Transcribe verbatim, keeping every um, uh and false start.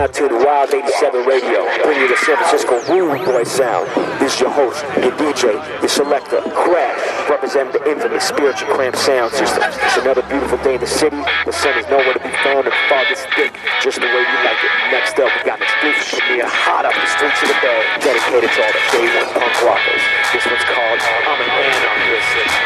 now tuned to Wild eighty-seven Radio, bringing you the San Francisco Rude Boy sound. This is your host, your D J, your selector, Crash, representing the infamous Spiritual Cramp sound system. It's another beautiful day in the city. The sun is nowhere to be found and fog is thick, just the way you like it. Next up, we got an exclusive premiere hot up the streets of the Bay, dedicated to all the day one punk rockers. This one's called I'm an Anarchist.